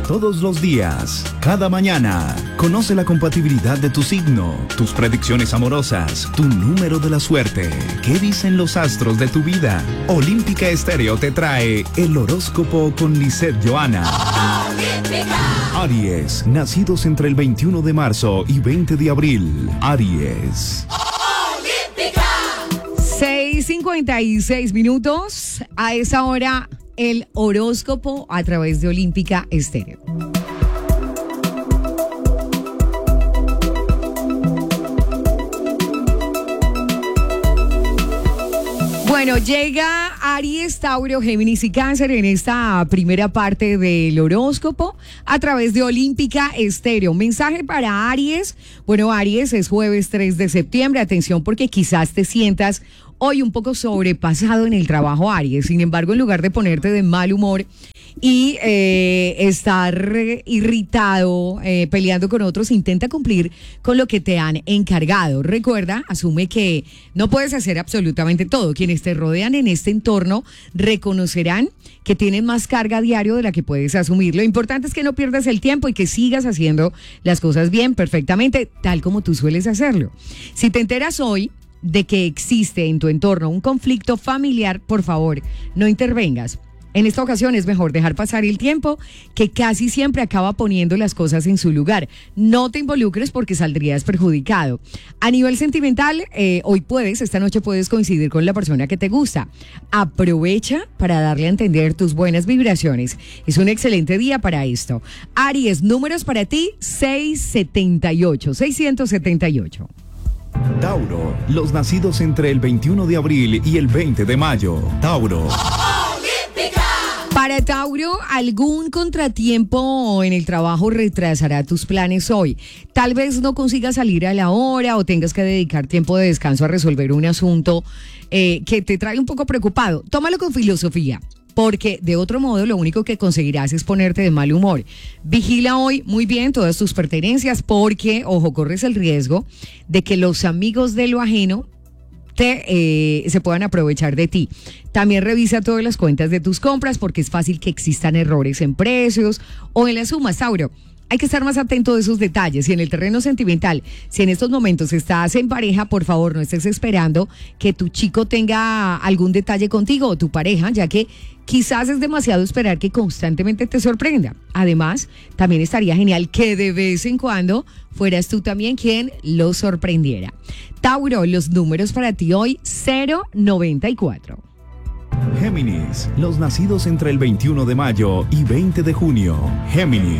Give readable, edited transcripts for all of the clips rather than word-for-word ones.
todos los días, cada mañana. Conoce la compatibilidad de tu signo, tus predicciones amorosas, tu número de la suerte. ¿Qué dicen los astros de tu vida? Olímpica Estéreo te trae el horóscopo con Lisette Johanna. Aries, nacidos entre el 21 de marzo y 20 de abril. Aries. 6:56 minutos. A esa hora, el horóscopo a través de Olímpica Estéreo. Bueno, llega Aries, Tauro, Géminis y Cáncer en esta primera parte del horóscopo a través de Olímpica Estéreo. Mensaje para Aries. Bueno, Aries, es jueves 3 de septiembre. Atención porque quizás te sientas hoy un poco sobrepasado en el trabajo, Aries. Sin embargo, en lugar de ponerte de mal humor y estar irritado, peleando con otros, intenta cumplir con lo que te han encargado. Recuerda, asume que no puedes hacer absolutamente todo. Quienes te rodean en este entorno reconocerán que tienes más carga diario de la que puedes asumir. Lo importante es que no pierdas el tiempo y que sigas haciendo las cosas bien, perfectamente, tal como tú sueles hacerlo. Si te enteras hoy de que existe en tu entorno un conflicto familiar, por favor, no intervengas. En esta ocasión es mejor dejar pasar el tiempo, que casi siempre acaba poniendo las cosas en su lugar. No te involucres porque saldrías perjudicado. A nivel sentimental, esta noche puedes coincidir con la persona que te gusta. Aprovecha para darle a entender tus buenas vibraciones. Es un excelente día para esto. Aries, números para ti, 678. Tauro, los nacidos entre el 21 de abril y el 20 de mayo. Tauro. Para Tauro, algún contratiempo en el trabajo retrasará tus planes hoy. Tal vez no consigas salir a la hora o tengas que dedicar tiempo de descanso a resolver un asunto que te trae un poco preocupado. Tómalo con filosofía, porque de otro modo lo único que conseguirás es ponerte de mal humor. Vigila hoy muy bien todas tus pertenencias porque, ojo, corres el riesgo de que los amigos de lo ajeno se puedan aprovechar de ti. También revisa todas las cuentas de tus compras porque es fácil que existan errores en precios o en las sumas, Tauro. Hay que estar más atento de esos detalles. Y en el terreno sentimental, si en estos momentos estás en pareja, por favor, no estés esperando que tu chico tenga algún detalle contigo o tu pareja, ya que quizás es demasiado esperar que constantemente te sorprenda. Además, también estaría genial que de vez en cuando fueras tú también quien lo sorprendiera. Tauro, los números para ti hoy, 094. Géminis, los nacidos entre el 21 de mayo y 20 de junio. Géminis.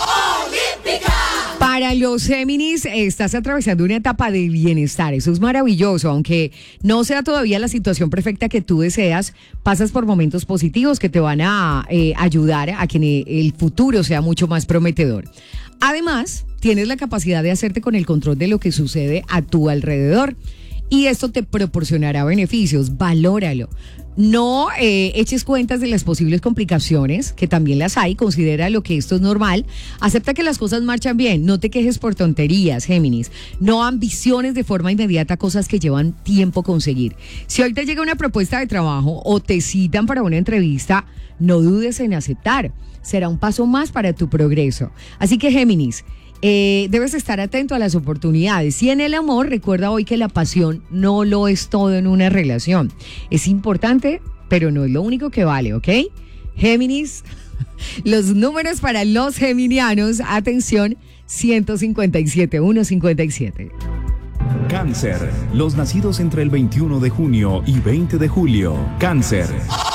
Para los Géminis, estás atravesando una etapa de bienestar. Eso es maravilloso. Aunque no sea todavía la situación perfecta que tú deseas, pasas por momentos positivos que te van a ayudar a que el futuro sea mucho más prometedor. Además, tienes la capacidad de hacerte con el control de lo que sucede a tu alrededor. Y esto te proporcionará beneficios. Valóralo. No eches cuentas de las posibles complicaciones, que también las hay. Considera lo que esto es normal. Acepta que las cosas marchan bien. No te quejes por tonterías, Géminis. No ambiciones de forma inmediata cosas que llevan tiempo conseguir. Si hoy te llega una propuesta de trabajo o te citan para una entrevista, no dudes en aceptar. Será un paso más para tu progreso. Así que, Géminis, debes estar atento a las oportunidades. Y en el amor, recuerda hoy que la pasión no lo es todo en una relación. Es importante, pero no es lo único que vale, ¿ok? Géminis, los números para los geminianos, atención, 157, 157. Cáncer, los nacidos entre el 21 de junio y 20 de julio. Cáncer.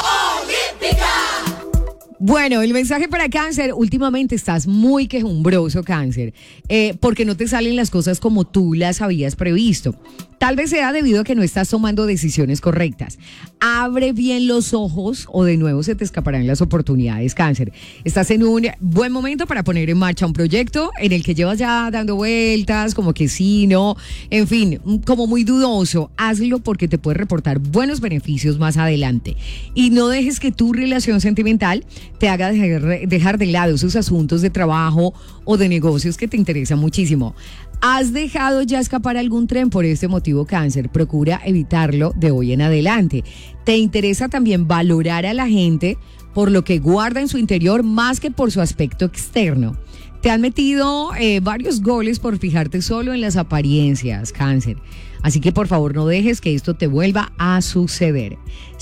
Bueno, el mensaje para Cáncer, últimamente estás muy quejumbroso, Cáncer, porque no te salen las cosas como tú las habías previsto. Tal vez sea debido a que no estás tomando decisiones correctas. Abre bien los ojos o de nuevo se te escaparán las oportunidades, Cáncer. Estás en un buen momento para poner en marcha un proyecto en el que llevas ya dando vueltas, como que sí, no, en fin, como muy dudoso. Hazlo porque te puede reportar buenos beneficios más adelante. Y no dejes que tu relación sentimental te haga dejar de lado esos asuntos de trabajo o de negocios que te interesan muchísimo. ¿Has dejado ya escapar algún tren por este motivo, Cáncer? Procura evitarlo de hoy en adelante. Te interesa también valorar a la gente por lo que guarda en su interior más que por su aspecto externo. Te han metido varios goles por fijarte solo en las apariencias, Cáncer. Así que por favor no dejes que esto te vuelva a suceder.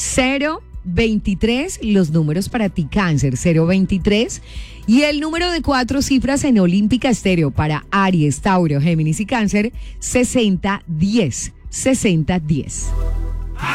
023, los números para ti, Cáncer, 023. Y el número de 4 cifras en Olímpica Estéreo para Aries, Tauro, Géminis y Cáncer, 6010. 6010.